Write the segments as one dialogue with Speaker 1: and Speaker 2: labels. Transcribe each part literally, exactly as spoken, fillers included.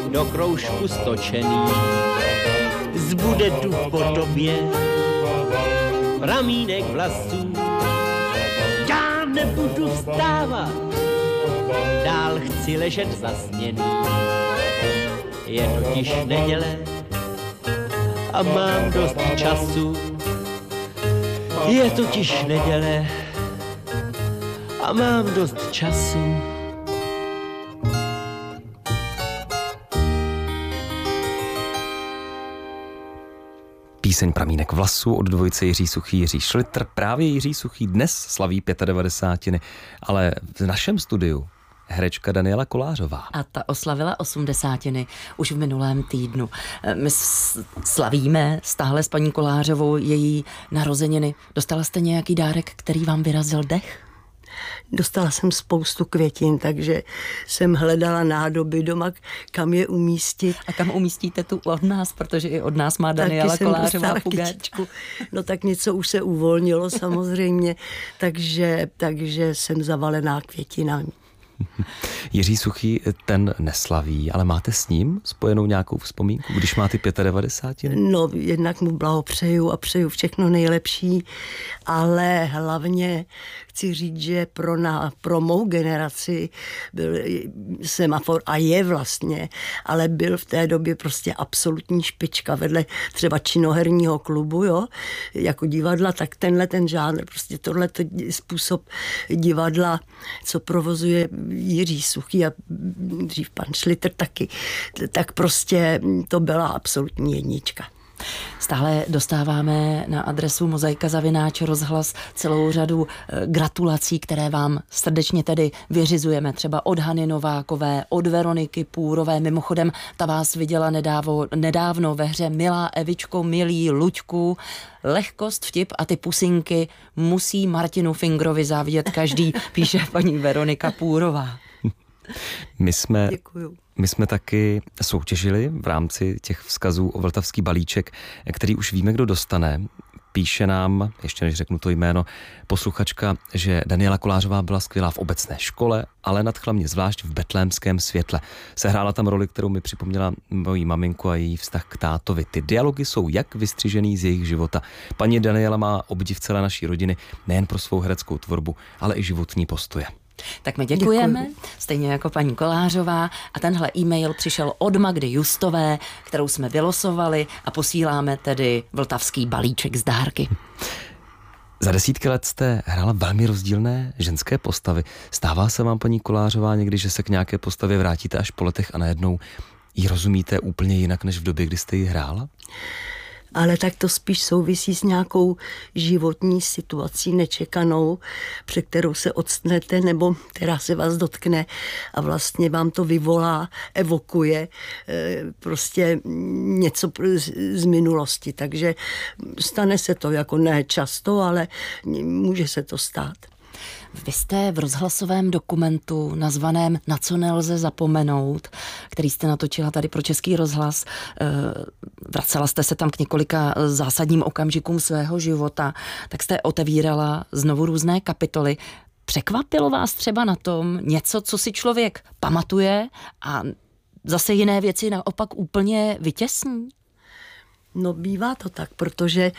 Speaker 1: do kroužku stočený. Zbude tu po tobě pramínek vlasů. Já nebudu vstávat, dál chci ležet zasněný. Je totiž neděle a mám dost času. Je totiž neděle a mám dost času.
Speaker 2: Píseň Pramínek vlasů od dvojice Jiří Suchý, Jiří Šlitr. Právě Jiří Suchý dnes slaví devadesátiny, ale v našem studiu herečka Daniela Kolářová.
Speaker 3: A ta oslavila osmdesátiny už v minulém týdnu. My slavíme stále s paní Kolářovou její narozeniny. Dostala jste nějaký dárek, který vám vyrazil dech?
Speaker 4: Dostala jsem spoustu květin, takže jsem hledala nádoby doma, kam je umístit.
Speaker 3: A kam umístíte tu od nás, protože i od nás má Daniela Kolářová fugéčku.
Speaker 4: No tak něco už se uvolnilo samozřejmě, takže, takže jsem zavalená květinami.
Speaker 2: Jiří Suchý ten neslaví, ale máte s ním spojenou nějakou vzpomínku, když má ty devadesátiny?
Speaker 4: No, jednak mu blahopřeju a přeju všechno nejlepší, ale hlavně chci říct, že pro, na, pro mou generaci byl Semafor a je vlastně, ale byl v té době prostě absolutní špička vedle třeba činoherního klubu, jo, jako divadla, tak tenhle ten žánr, prostě tohle způsob divadla, co provozuje Jiří Suchý a dřív pan Šlitr taky, tak prostě to byla absolutní jednička.
Speaker 3: Stále dostáváme na adresu mozaika zavináč rozhlas celou řadu gratulací, které vám srdečně tedy vyřizujeme. Třeba od Hany Novákové, od Veroniky Půrové. Mimochodem, ta vás viděla nedávno, nedávno ve hře Milá Evičko, milý Luďku. Lehkost, vtip a ty pusinky musí Martinu Fingrovi závidět každý, píše paní Veronika Půrová.
Speaker 2: My jsme,
Speaker 4: Děkuju.
Speaker 2: my jsme taky soutěžili v rámci těch vzkazů o vltavský balíček, který už víme, kdo dostane. Píše nám, ještě než řeknu to jméno, posluchačka, že Daniela Kolářová byla skvělá v obecné škole, ale nadchla mě zvlášť v Betlémském světle. Sehrála tam roli, kterou mi připomněla mojí maminku a její vztah k tátovi. Ty dialogy jsou jak vystřižený z jejich života. Paní Daniela má obdiv celé naší rodiny, nejen pro svou hereckou tvorbu, ale i životní postoje.
Speaker 3: Tak my děkujeme,
Speaker 4: Děkuji.
Speaker 3: Stejně jako paní Kolářová, a tenhle e-mail přišel od Magdy Justové, kterou jsme vylosovali a posíláme tedy vltavský balíček z dárky.
Speaker 2: Za desítky let jste hrála velmi rozdílné ženské postavy. Stává se vám, paní Kolářová, někdy, že se k nějaké postavě vrátíte až po letech a najednou ji rozumíte úplně jinak, než v době, kdy jste ji hrála?
Speaker 4: Ale tak to spíš souvisí s nějakou životní situací nečekanou, před kterou se odstnete nebo která se vás dotkne a vlastně vám to vyvolá, evokuje prostě něco z minulosti. Takže stane se to jako ne často, ale může se to stát.
Speaker 3: Vy jste v rozhlasovém dokumentu nazvaném Na co nelze zapomenout, který jste natočila tady pro Český rozhlas, vracela jste se tam k několika zásadním okamžikům svého života, tak jste otevírala znovu různé kapitoly. Překvapilo vás třeba na tom něco, co si člověk pamatuje a zase jiné věci naopak úplně vytěsní?
Speaker 4: No bývá to tak, protože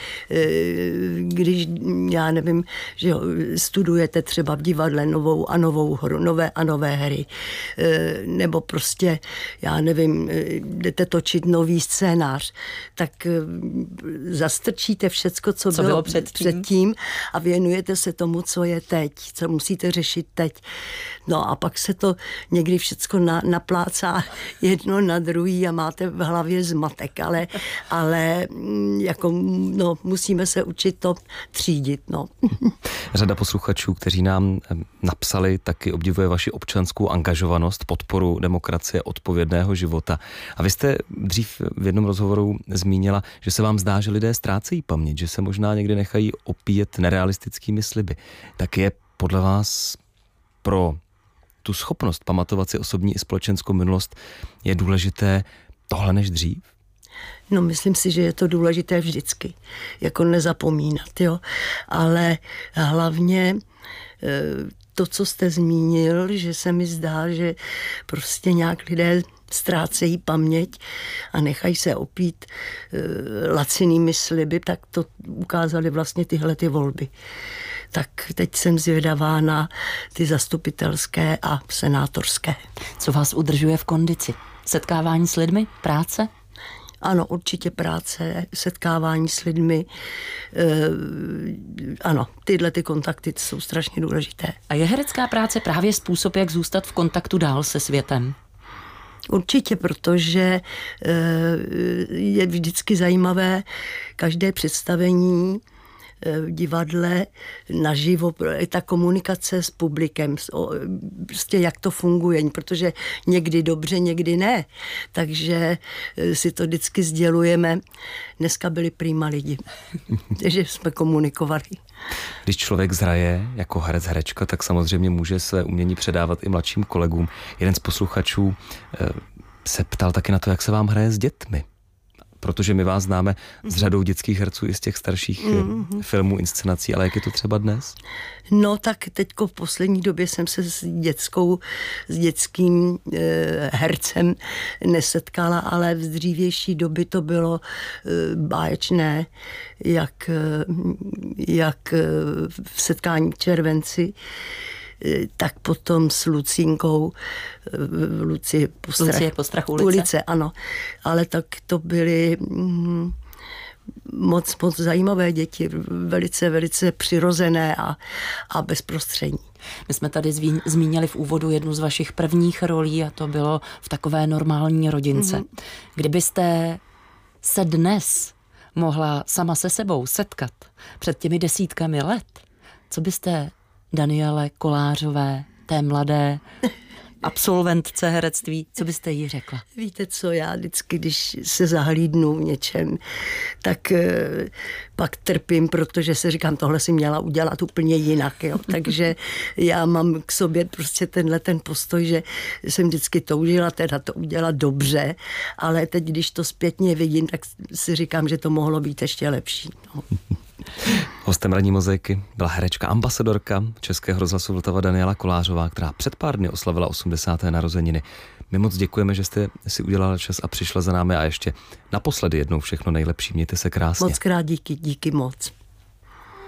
Speaker 4: když, já nevím, že studujete třeba v divadle novou a novou hru, nové a nové hry, nebo prostě, já nevím, jdete točit nový scénář, tak zastrčíte všecko, co,
Speaker 3: co
Speaker 4: bylo,
Speaker 3: bylo předtím.
Speaker 4: předtím a věnujete se tomu, co je teď, co musíte řešit teď. No a pak se to někdy všecko na, naplácá jedno na druhý a máte v hlavě zmatek, ale, ale jako, no, musíme se učit to třídit, no.
Speaker 2: Řada posluchačů, kteří nám napsali, taky obdivuje vaši občanskou angažovanost, podporu demokracie, odpovědného života. A vy jste dřív v jednom rozhovoru zmínila, že se vám zdá, že lidé ztrácejí paměť, že se možná někdy nechají opíjet nerealistickými sliby. Tak je podle vás pro tu schopnost pamatovat si osobní i společenskou minulost je důležité tohle než dřív?
Speaker 4: No, myslím si, že je to důležité vždycky, jako nezapomínat, jo. Ale hlavně to, co jste zmínil, že se mi zdá, že prostě nějak lidé ztrácejí paměť a nechají se opít e, lacinými sliby, tak to ukázaly vlastně tyhle ty volby. Tak teď jsem zvědavá na ty zastupitelské a senátorské.
Speaker 3: Co vás udržuje v kondici? Setkávání s lidmi? Práce?
Speaker 4: Ano, určitě práce, setkávání s lidmi. E, ano, tyhle ty kontakty jsou strašně důležité.
Speaker 3: A je herecká práce právě způsob, jak zůstat v kontaktu dál se světem?
Speaker 4: Určitě, protože je vždycky zajímavé každé představení v divadle naživo, ta komunikace s publikem, prostě jak to funguje, protože někdy dobře, někdy ne. Takže si to vždycky sdělujeme. Dneska byli prýma lidi, takže jsme komunikovali.
Speaker 2: Když člověk zhraje jako herec, herečka, tak samozřejmě může své umění předávat i mladším kolegům. Jeden z posluchačů se ptal taky na to, jak se vám hraje s dětmi. Protože my vás známe s řadou dětských herců i z těch starších mm-hmm. filmů, inscenací, ale jak je to třeba dnes?
Speaker 4: No tak teďko v poslední době jsem se s dětskou, s dětským e, hercem nesetkala, ale v dřívější doby to bylo e, báječné, jak, e, jak e, v setkání v červenci, tak potom s Lucínkou, Lucie Postrach,
Speaker 3: Lucie Postrach ulice.
Speaker 4: ulice. Ano, ale tak to byly mm, moc, moc zajímavé děti, velice, velice přirozené a, a bezprostřední.
Speaker 3: My jsme tady zví, zmínili v úvodu jednu z vašich prvních rolí a to bylo v Takové normální rodince. Mm-hmm. Kdybyste se dnes mohla sama se sebou setkat před těmi desítkami let, co byste Daniele Kolářové, té mladé absolventce herectví, co byste jí řekla?
Speaker 4: Víte co, já vždycky, když se zahlídnu v něčem, tak e, pak trpím, protože se říkám, tohle si měla udělat úplně jinak, jo. Takže já mám k sobě prostě tenhle ten postoj, že jsem vždycky toužila teda to udělat dobře, ale teď, když to zpětně vidím, tak si říkám, že to mohlo být ještě lepší. No.
Speaker 2: Hostem ranní mozaiky byla herečka, ambasadorka Českého rozhlasu Vltava Daniela Kolářová, která před pár dny oslavila osmdesáté narozeniny. My moc děkujeme, že jste si udělala čas a přišla za námi a ještě naposledy jednou všechno nejlepší. Mějte se krásně.
Speaker 4: Moc krát díky, díky moc.